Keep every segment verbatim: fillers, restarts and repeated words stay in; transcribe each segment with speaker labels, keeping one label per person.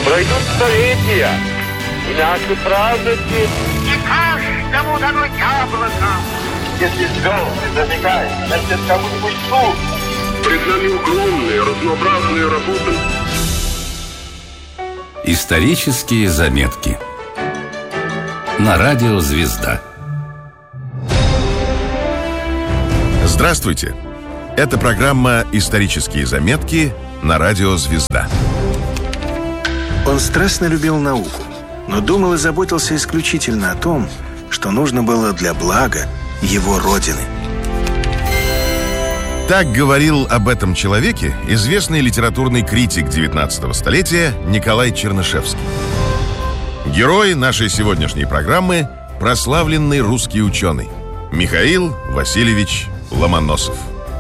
Speaker 1: Пройдут столетия, и наши праздники...
Speaker 2: Не каждому дано яблоко.
Speaker 3: Если звезды зажигают, значит, кому-нибудь суд.
Speaker 1: Перед нами огромные, разнообразные работы.
Speaker 4: Исторические заметки на радио «Звезда».
Speaker 5: Здравствуйте! Это программа «Исторические заметки» на радио «Звезда».
Speaker 6: Он страстно любил науку, но думал и заботился исключительно о том, что нужно было для блага его родины.
Speaker 5: Так говорил об этом человеке известный литературный критик девятнадцатого столетия Николай Чернышевский. Герой нашей сегодняшней программы – прославленный русский ученый Михаил Васильевич Ломоносов.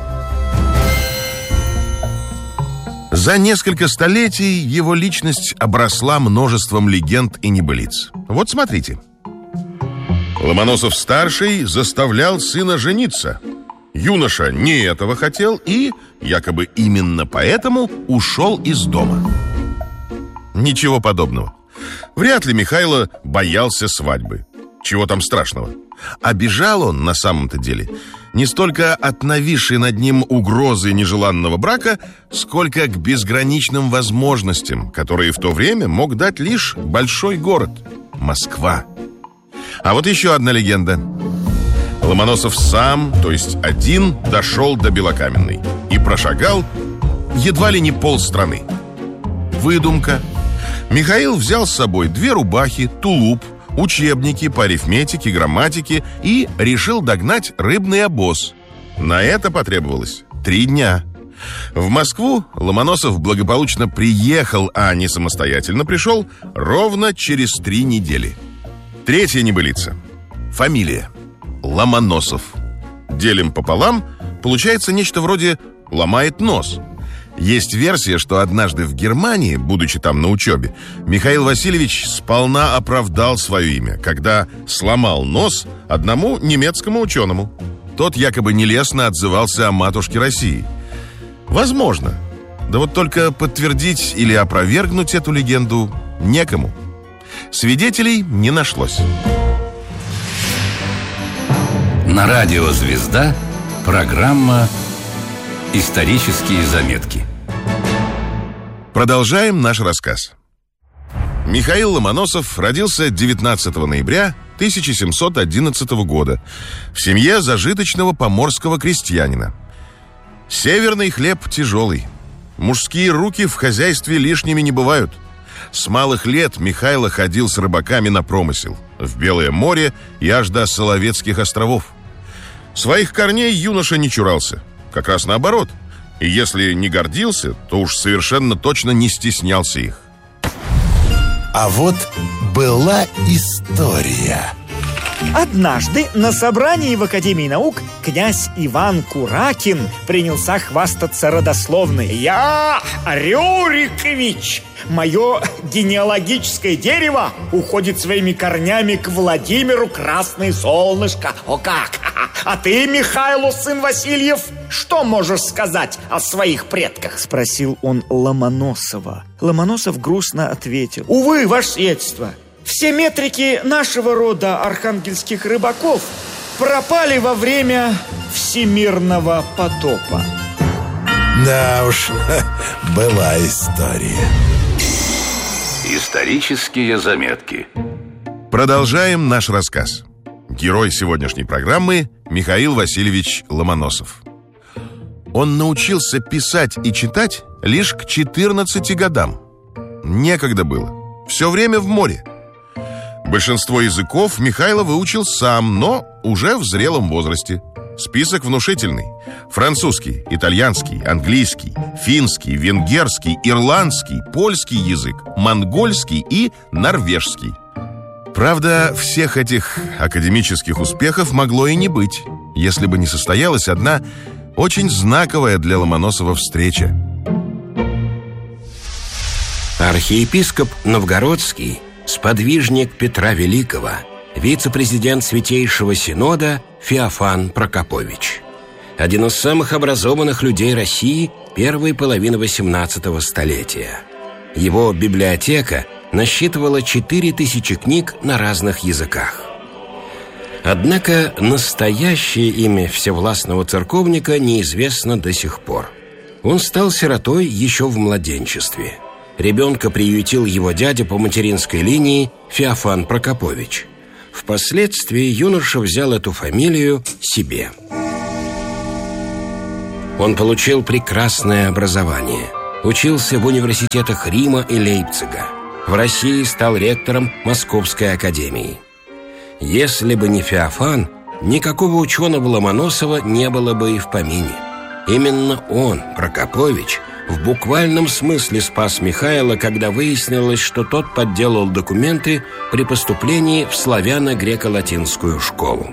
Speaker 5: За несколько столетий его личность обросла множеством легенд и небылиц. Вот смотрите. Ломоносов-старший заставлял сына жениться. Юноша не этого хотел и, якобы именно поэтому, ушел из дома. Ничего подобного. Вряд ли Михайло боялся свадьбы. Чего там страшного? А бежал он, на самом-то деле, не столько от нависшей над ним угрозы нежеланного брака, сколько к безграничным возможностям, которые в то время мог дать лишь большой город – Москва. А вот еще одна легенда. Ломоносов сам, то есть один, дошел до Белокаменной и прошагал едва ли не полстраны. Выдумка. Михаил взял с собой две рубахи, тулуп, учебники по арифметике, грамматике и решил догнать рыбный обоз. На это потребовалось три дня. В Москву Ломоносов благополучно приехал, а не самостоятельно пришел, ровно через три недели. Третья небылица. Фамилия. Ломоносов. Делим пополам, получается нечто вроде «ломает нос». Есть версия, что однажды в Германии, будучи там на учебе, Михаил Васильевич сполна оправдал свое имя, когда сломал нос одному немецкому ученому. Тот якобы нелестно отзывался о матушке России. Возможно. Да вот только подтвердить или опровергнуть эту легенду некому. Свидетелей не нашлось.
Speaker 4: На радио «Звезда» программа «Исторические заметки».
Speaker 5: Продолжаем наш рассказ. Михаил Ломоносов родился девятнадцатого ноября тысяча семьсот одиннадцатого года в семье зажиточного поморского крестьянина. Северный хлеб тяжелый. Мужские руки в хозяйстве лишними не бывают. С малых лет Михайло ходил с рыбаками на промысел в Белое море и аж до Соловецких островов. Своих корней юноша не чурался. Как раз наоборот. И если не гордился, то уж совершенно точно не стеснялся их.
Speaker 7: А вот была история.
Speaker 8: Однажды на собрании в Академии наук князь Иван Куракин принялся хвастаться родословной. «Я Рюрикович! Мое генеалогическое дерево уходит своими корнями к Владимиру Красное Солнышко. О как! А ты, Михайло, сын Васильев, что можешь сказать о своих предках?» Спросил он Ломоносова. Ломоносов грустно ответил. «Увы, ваше сиятельство, все метрики нашего рода архангельских рыбаков пропали во время всемирного потопа».
Speaker 7: Да уж, была история.
Speaker 4: Исторические заметки.
Speaker 5: Продолжаем наш рассказ. Герой сегодняшней программы – Михаил Васильевич Ломоносов. Он научился писать и читать лишь к четырнадцати годам. Некогда было. Все время в море. Большинство языков Михайло выучил сам, но уже в зрелом возрасте. Список внушительный. Французский, итальянский, английский, финский, венгерский, ирландский, польский язык, монгольский и норвежский. Правда, всех этих академических успехов могло и не быть, если бы не состоялась одна очень знаковая для Ломоносова встреча.
Speaker 9: Архиепископ Новгородский, сподвижник Петра Великого, вице-президент Святейшего Синода Феофан Прокопович. Один из самых образованных людей России первой половины восемнадцатого столетия. Его библиотека насчитывала четыре тысячи книг на разных языках. Однако настоящее имя всевластного церковника неизвестно до сих пор. Он стал сиротой еще в младенчестве. Ребенка приютил его дядя по материнской линии Феофан Прокопович. Впоследствии юноша взял эту фамилию себе. Он получил прекрасное образование. Учился в университетах Рима и Лейпцига. В России стал ректором Московской академии. Если бы не Феофан, никакого ученого Ломоносова не было бы и в помине. Именно он, Прокопович, в буквальном смысле спас Михаила, когда выяснилось, что тот подделал документы при поступлении в славяно-греко-латинскую школу.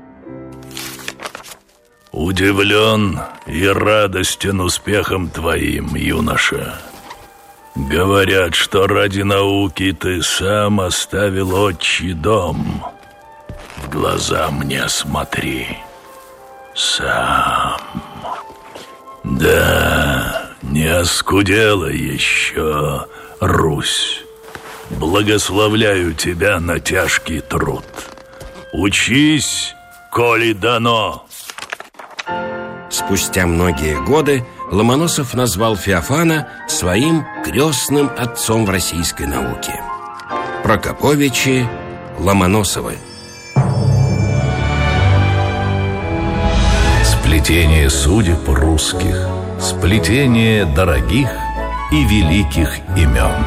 Speaker 10: Удивлен и радостен успехом твоим, юноша. Говорят, что ради науки ты сам оставил отчий дом. В глаза мне смотри. Сам. Да, не оскудела еще Русь. Благословляю тебя на тяжкий труд. Учись, коли дано.
Speaker 9: Спустя многие годы Ломоносов назвал Феофана своим крестным отцом в российской науке. Прокоповичи Ломоносовы.
Speaker 4: Сплетение судеб русских, сплетение дорогих и великих имен.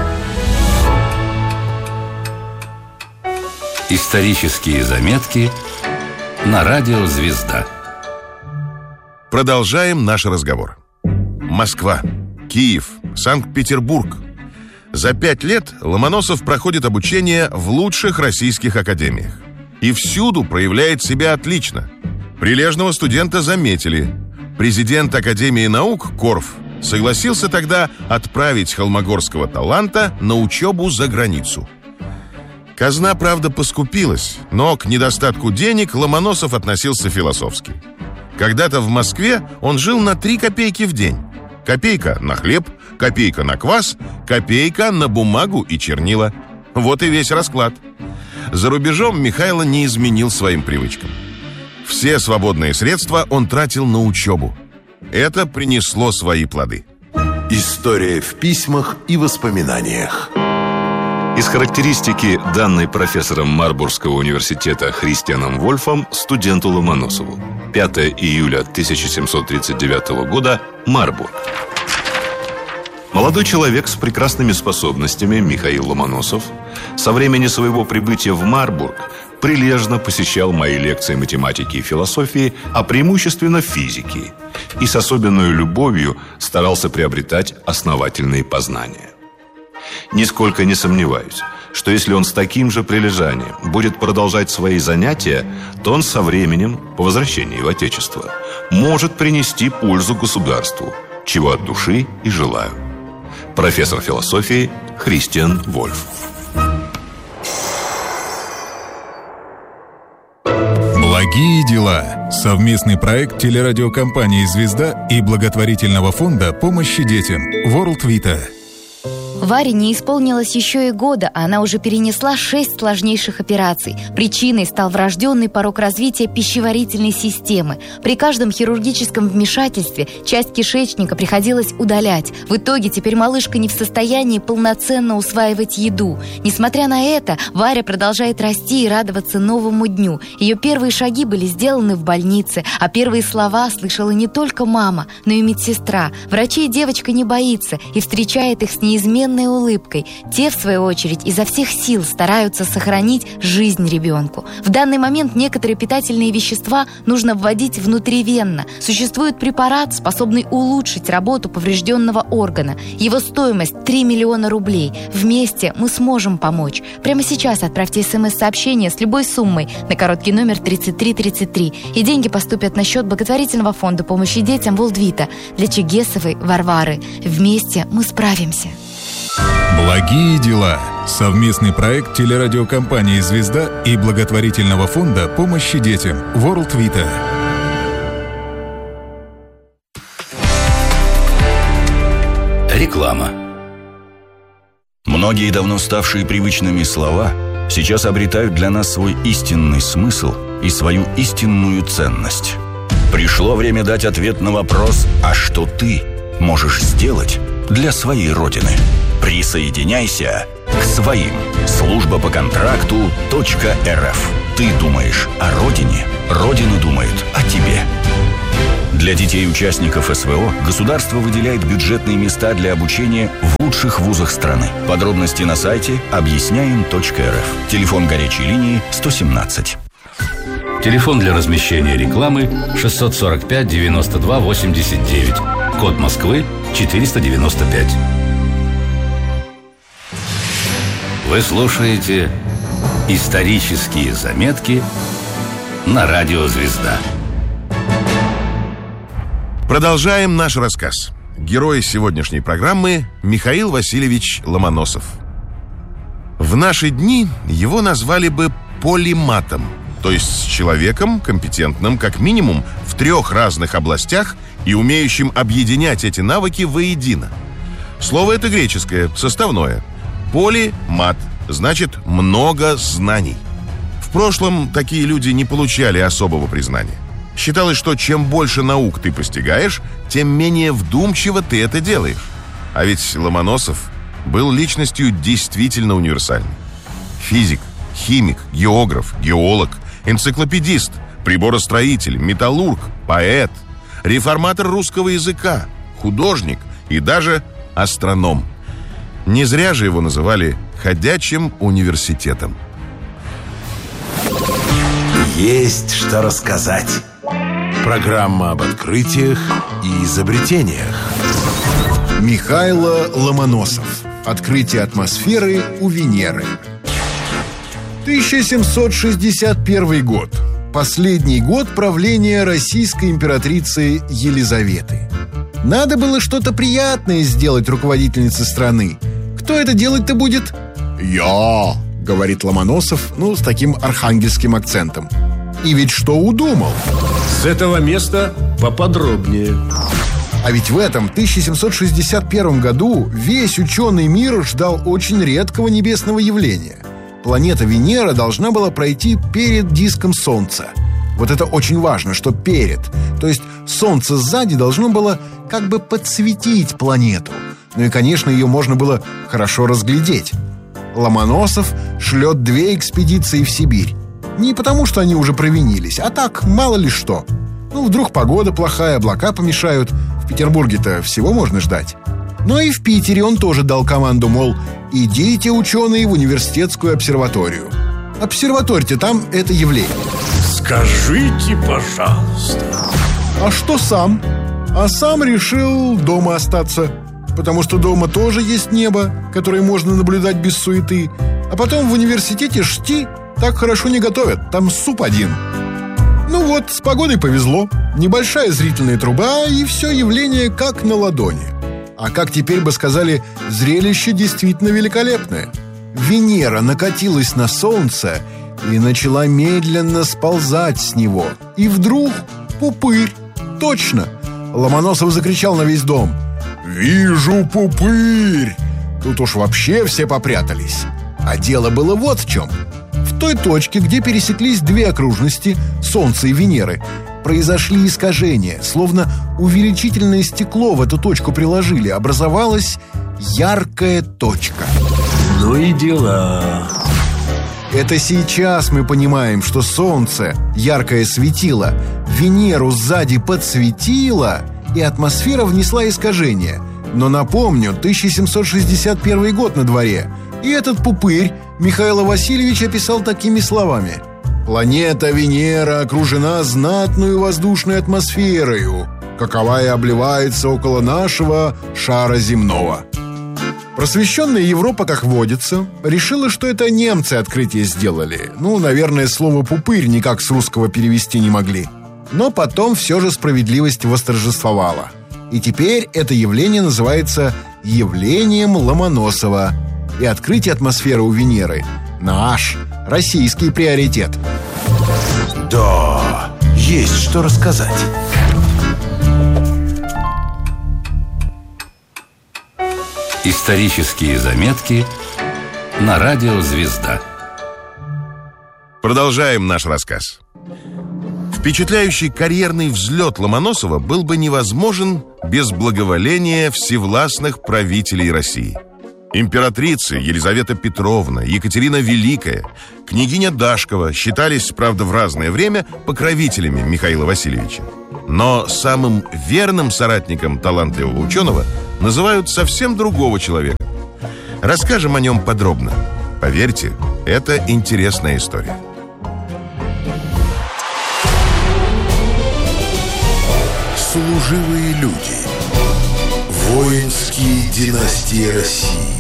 Speaker 4: Исторические заметки на радио «Звезда».
Speaker 5: Продолжаем наш разговор. Москва, Киев, Санкт-Петербург. За пять лет Ломоносов проходит обучение в лучших российских академиях. И всюду проявляет себя отлично. Прилежного студента заметили. Президент Академии наук Корф согласился тогда отправить холмогорского таланта на учебу за границу. Казна, правда, поскупилась, но к недостатку денег Ломоносов относился философски. Когда-то в Москве он жил на три копейки в день. Копейка на хлеб, копейка на квас, копейка на бумагу и чернила. Вот и весь расклад. За рубежом Михайло не изменил своим привычкам. Все свободные средства он тратил на учебу. Это принесло свои плоды.
Speaker 7: История в письмах и воспоминаниях.
Speaker 11: Из характеристики, данной профессором Марбургского университета Христианом Вольфом студенту Ломоносову. пятое июля тысяча семьсот тридцать девятого года, Марбург. Молодой человек с прекрасными способностями, Михаил Ломоносов, со времени своего прибытия в Марбург прилежно посещал мои лекции математики и философии, а преимущественно физики, и с особенной любовью старался приобретать основательные познания. Нисколько не сомневаюсь, что если он с таким же прилежанием будет продолжать свои занятия, то он со временем, по возвращении в Отечество, может принести пользу государству, чего от души и желаю. Профессор философии Христиан Вольф.
Speaker 12: Благие дела. Совместный проект телерадиокомпании «Звезда» и благотворительного фонда помощи детям World Vita.
Speaker 13: Варе не исполнилось еще и года, а она уже перенесла шесть сложнейших операций. Причиной стал врожденный порок развития пищеварительной системы. При каждом хирургическом вмешательстве часть кишечника приходилось удалять. В итоге теперь малышка не в состоянии полноценно усваивать еду. Несмотря на это, Варя продолжает расти и радоваться новому дню. Ее первые шаги были сделаны в больнице, а первые слова слышала не только мама, но и медсестра. Врачей девочка не боится и встречает их с неизменной улыбкой. Те, в свою очередь, изо всех сил стараются сохранить жизнь ребенку. В данный момент некоторые питательные вещества нужно вводить внутривенно. Существует препарат, способный улучшить работу поврежденного органа. Его стоимость три миллиона рублей. Вместе мы сможем помочь. Прямо сейчас отправьте смс-сообщение с любой суммой на короткий номер тридцать три тридцать три, и деньги поступят на счет благотворительного фонда помощи детям World Vita для Чегесовой Варвары. Вместе мы справимся.
Speaker 12: Благие дела. Совместный проект телерадиокомпании «Звезда» и благотворительного фонда помощи детям World Vita.
Speaker 4: Реклама.
Speaker 14: Многие давно ставшие привычными слова сейчас обретают для нас свой истинный смысл и свою истинную ценность. Пришло время дать ответ на вопрос: а что ты можешь сделать для своей Родины? Присоединяйся к своим. Служба по контракту .рф. Ты думаешь о Родине, Родина думает о тебе. Для детей-участников СВО государство выделяет бюджетные места для обучения в лучших вузах страны. Подробности на сайте объясняем точка эр эф. Телефон горячей линии сто семнадцать.
Speaker 4: Телефон для размещения рекламы шестьсот сорок пять девяносто два восемьдесят девять. Код Москвы четыреста девяносто пять. Вы слушаете исторические заметки на радио «Звезда».
Speaker 5: Продолжаем наш рассказ. Герой сегодняшней программы – Михаил Васильевич Ломоносов. В наши дни его назвали бы полиматом, то есть человеком, компетентным как минимум в трех разных областях и умеющим объединять эти навыки воедино. Слово это греческое, составное. Полимат значит «много знаний». В прошлом такие люди не получали особого признания. Считалось, что чем больше наук ты постигаешь, тем менее вдумчиво ты это делаешь. А ведь Ломоносов был личностью действительно универсальной. Физик, химик, географ, геолог, энциклопедист, приборостроитель, металлург, поэт, реформатор русского языка, художник и даже астроном. Не зря же его называли ходячим университетом.
Speaker 7: Есть что рассказать. Программа об открытиях и изобретениях.
Speaker 15: Михайло Ломоносов. Открытие атмосферы у Венеры. тысяча семьсот шестьдесят первый год. Последний год правления российской императрицы Елизаветы. Надо было что-то приятное сделать руководительнице страны. Кто это делать-то будет? «Я», — говорит Ломоносов, ну, с таким архангельским акцентом. И ведь что удумал?
Speaker 16: С этого места поподробнее.
Speaker 15: А ведь в этом тысяча семьсот шестьдесят первом году весь ученый мир ждал очень редкого небесного явления. Планета Венера должна была пройти перед диском Солнца. Вот это очень важно, что перед. То есть Солнце сзади должно было как бы подсветить планету. Ну и, конечно, ее можно было хорошо разглядеть. Ломоносов шлет две экспедиции в Сибирь. Не потому, что они уже провинились, а так, мало ли что. Ну, вдруг погода плохая, облака помешают. В Петербурге-то всего можно ждать. Но и в Питере он тоже дал команду, мол, идите, ученые, в университетскую обсерваторию. Обсерватория там — это явление.
Speaker 16: Скажите, пожалуйста.
Speaker 15: А что сам? А сам решил дома остаться. Потому что дома тоже есть небо, которое можно наблюдать без суеты. А потом в университете шти так хорошо не готовят, там суп один. Ну вот, с погодой повезло. Небольшая зрительная труба, и все явление как на ладони. А как теперь бы сказали, зрелище действительно великолепное. Венера накатилась на Солнце и начала медленно сползать с него. И вдруг пупырь. Точно. Ломоносов закричал на весь дом: «Вижу пупырь!» Тут уж вообще все попрятались. А дело было вот в чем. В той точке, где пересеклись две окружности, Солнца и Венеры, произошли искажения. Словно увеличительное стекло в эту точку приложили. Образовалась яркая точка.
Speaker 16: Ну и дела.
Speaker 15: Это сейчас мы понимаем, что Солнце, яркое светило, Венеру сзади подсветило, и атмосфера внесла искажение. Но напомню, тысяча семьсот шестьдесят первый год на дворе. И этот пупырь Михаил Васильевич описал такими словами: «Планета Венера окружена знатную воздушной атмосферою, каковая обливается около нашего шара земного». Просвещенная Европа, как водится, решила, что это немцы открытие сделали. Ну, наверное, слово «пупырь» никак с русского перевести не могли. Но потом все же справедливость восторжествовала. И теперь это явление называется явлением Ломоносова. И открытие атмосферы у Венеры – наш российский приоритет.
Speaker 7: Да, есть что рассказать.
Speaker 4: Исторические заметки на радио «Звезда».
Speaker 5: Продолжаем наш рассказ. Впечатляющий карьерный взлет Ломоносова был бы невозможен без благоволения всевластных правителей России. Императрицы Елизавета Петровна, Екатерина Великая, княгиня Дашкова считались, правда, в разное время покровителями Михаила Васильевича. Но самым верным соратником талантливого ученого называют совсем другого человека. Расскажем о нем подробно. Поверьте, это интересная история.
Speaker 7: Служивые люди. Воинские династии России.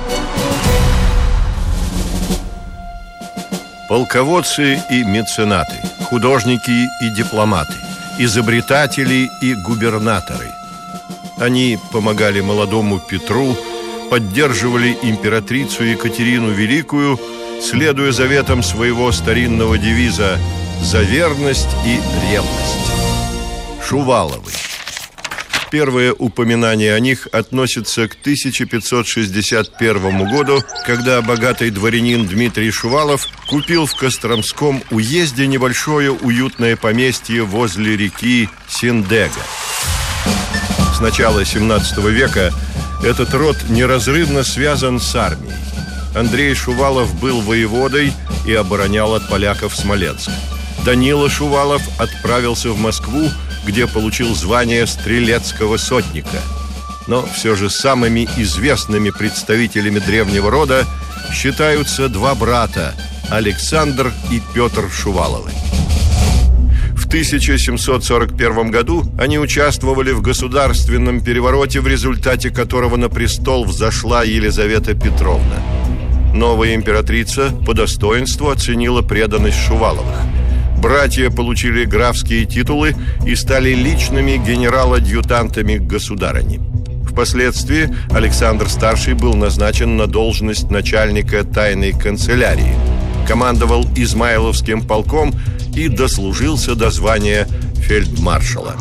Speaker 17: Полководцы и меценаты, художники и дипломаты, изобретатели и губернаторы. Они помогали молодому Петру, поддерживали императрицу Екатерину Великую, следуя заветам своего старинного девиза «За верность и ревность». Шуваловы. Первое упоминание о них относится к тысяча пятьсот шестьдесят первому году, когда богатый дворянин Дмитрий Шувалов купил в Костромском уезде небольшое уютное поместье возле реки Синдега. С начала семнадцатого века этот род неразрывно связан с армией. Андрей Шувалов был воеводой и оборонял от поляков Смоленск. Данила Шувалов отправился в Москву, где получил звание стрелецкого сотника. Но все же самыми известными представителями древнего рода считаются два брата – Александр и Петр Шуваловы. В тысяча семьсот сорок первом году они участвовали в государственном перевороте, в результате которого на престол взошла Елизавета Петровна. Новая императрица по достоинству оценила преданность Шуваловых. Братья получили графские титулы и стали личными генерал-адъютантами государыни. Впоследствии Александр Старший был назначен на должность начальника тайной канцелярии, командовал Измайловским полком и дослужился до звания фельдмаршала.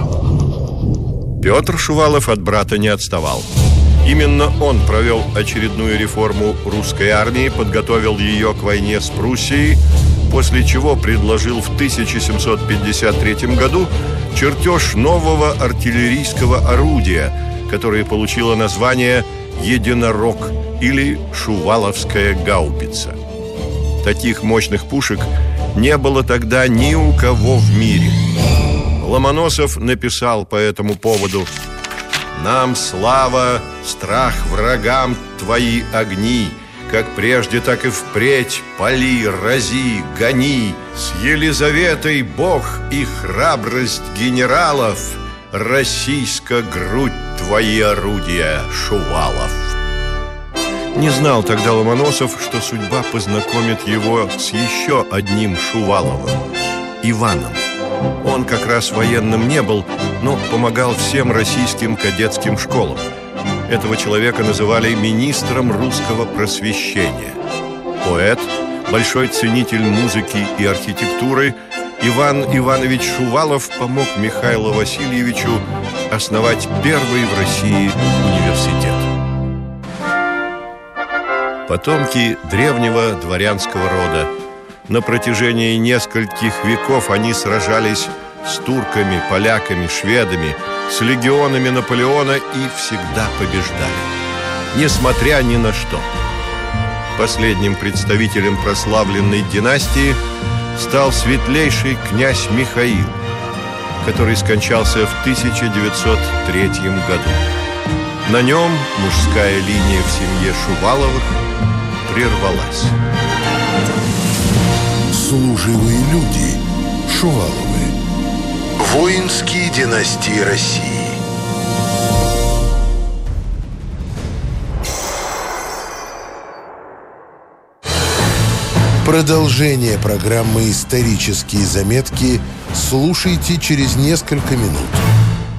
Speaker 17: Петр Шувалов от брата не отставал. Именно он провел очередную реформу русской армии, подготовил ее к войне с Пруссией, после чего предложил в тысяча семьсот пятьдесят третьем году чертеж нового артиллерийского орудия, которое получило название «Единорог» или «Шуваловская гаубица». Таких мощных пушек не было тогда ни у кого в мире. Ломоносов написал по этому поводу: «Нам слава, страх врагам твои огни, как прежде, так и впредь пали, рази, гони. С Елизаветой Бог и храбрость генералов, российска грудь твои орудия, Шувалов». Не знал тогда Ломоносов, что судьба познакомит его с еще одним Шуваловым – Иваном. Он как раз военным не был, но помогал всем российским кадетским школам. Этого человека называли министром русского просвещения. Поэт, большой ценитель музыки и архитектуры, Иван Иванович Шувалов помог Михаилу Васильевичу основать первый в России университет. Потомки древнего дворянского рода. На протяжении нескольких веков они сражались с турками, поляками, шведами, с легионами Наполеона и всегда побеждали, несмотря ни на что. Последним представителем прославленной династии стал светлейший князь Михаил, который скончался в тысяча девятьсот третьем году. На нем мужская линия в семье Шуваловых прервалась.
Speaker 7: Служивые люди. Шуваловы. Воинские династии России. Продолжение программы «Исторические заметки» слушайте через несколько минут.